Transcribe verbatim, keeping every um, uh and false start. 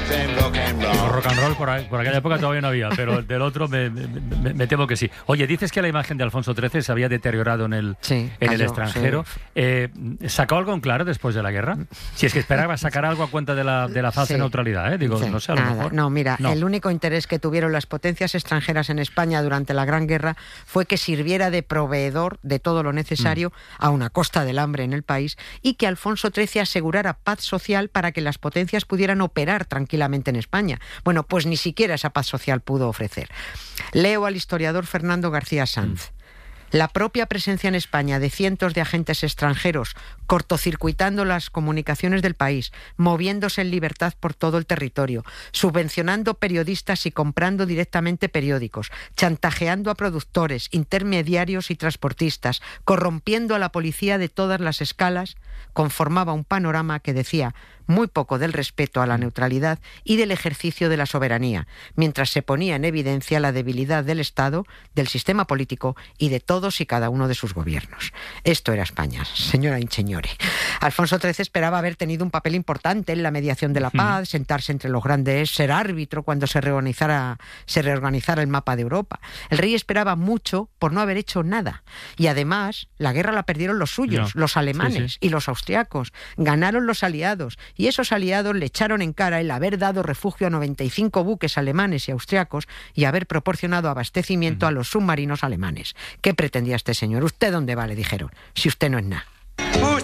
Rock and roll por, por aquella época todavía no había, pero del otro me, me, me temo que sí. Oye, dices que la imagen de Alfonso trece se había deteriorado en el, sí, en cayó, el extranjero. Sí. Eh, ¿Sacó algo en claro después de la guerra? Si es que esperaba sacar algo a cuenta de la, de la falsa sí. neutralidad, ¿eh? Digo, sí, no sé, a lo nada. mejor. No, mira, no. el único interés que tuvieron las potencias extranjeras en España durante la Gran Guerra fue que sirviera de proveedor de todo lo necesario, mm. a una costa del hambre en el país, y que Alfonso trece asegurara paz social para que las potencias pudieran operar tranquilamente en España. Bueno, pues ni siquiera esa paz social pudo ofrecer. Leo al historiador Fernando García Sanz. Mm. La propia presencia en España de cientos de agentes extranjeros, cortocircuitando las comunicaciones del país, moviéndose en libertad por todo el territorio, subvencionando periodistas y comprando directamente periódicos, chantajeando a productores, intermediarios y transportistas, corrompiendo a la policía de todas las escalas, conformaba un panorama que decía muy poco del respeto a la neutralidad y del ejercicio de la soberanía, mientras se ponía en evidencia la debilidad del Estado, del sistema político y de todos y cada uno de sus gobiernos. Esto era España, señora Incheñore. Alfonso trece esperaba haber tenido un papel importante en la mediación de la paz, mm. sentarse entre los grandes, ser árbitro cuando se reorganizara, se reorganizara el mapa de Europa. El rey esperaba mucho por no haber hecho nada. Y además, la guerra la perdieron los suyos, no. los alemanes sí, sí. y los austriacos. Ganaron los aliados. Y esos aliados le echaron en cara el haber dado refugio a noventa y cinco buques alemanes y austriacos y haber proporcionado abastecimiento uh-huh. a los submarinos alemanes. ¿Qué pretendía este señor? ¿Usted dónde va?, le dijeron, si usted no es nada.